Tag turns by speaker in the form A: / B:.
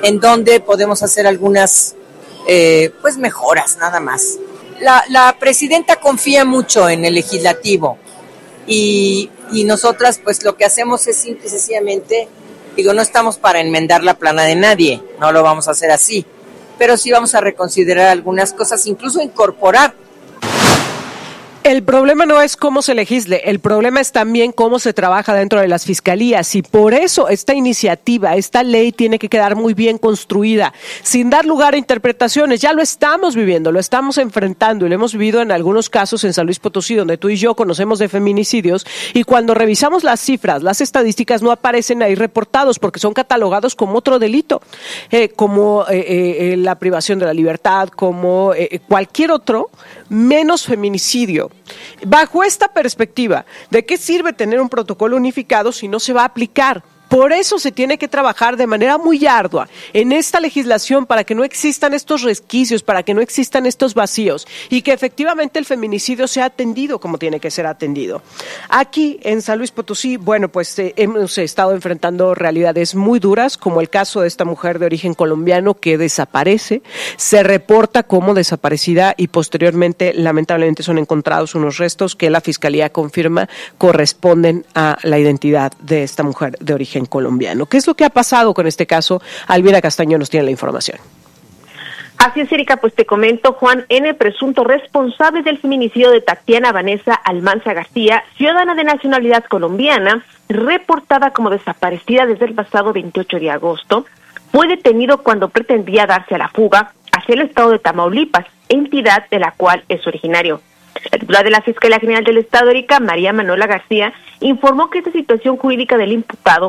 A: en donde podemos hacer algunas pues mejoras, nada más. La presidenta confía mucho en el legislativo y nosotras pues lo que hacemos es simple y sencillamente, no estamos para enmendar la plana de nadie, no lo vamos a hacer así, pero sí vamos a reconsiderar algunas cosas, incluso incorporar.
B: El problema no es cómo se legisle, el problema es también cómo se trabaja dentro de las fiscalías y por eso esta iniciativa, esta ley tiene que quedar muy bien construida, sin dar lugar a interpretaciones. Ya lo estamos viviendo, lo estamos enfrentando y lo hemos vivido en algunos casos en San Luis Potosí, donde tú y yo conocemos de feminicidios y cuando revisamos las cifras, las estadísticas no aparecen ahí reportados porque son catalogados como otro delito, como la privación de la libertad, como cualquier otro, menos feminicidio. Bajo esta perspectiva, ¿de qué sirve tener un protocolo unificado si no se va a aplicar? Por eso se tiene que trabajar de manera muy ardua en esta legislación para que no existan estos resquicios, para que no existan estos vacíos y que efectivamente el feminicidio sea atendido como tiene que ser atendido. Aquí en San Luis Potosí, bueno, pues hemos estado enfrentando realidades muy duras, como el caso de esta mujer de origen colombiano que desaparece, se reporta como desaparecida y posteriormente, lamentablemente, son encontrados unos restos que la Fiscalía confirma corresponden a la identidad de esta mujer de origen colombiano. ¿Qué es lo que ha pasado con este caso? Alvira Castaño nos tiene la información.
C: Así es, Erika, pues te comento, Juan N., presunto responsable del feminicidio de Tatiana Vanessa Almanza García, ciudadana de nacionalidad colombiana, reportada como desaparecida desde el pasado 28 de agosto, fue detenido cuando pretendía darse a la fuga hacia el estado de Tamaulipas, entidad de la cual es originario. La titular de la Fiscalía General del Estado, Erika, María Manuela García, informó que esta situación jurídica del imputado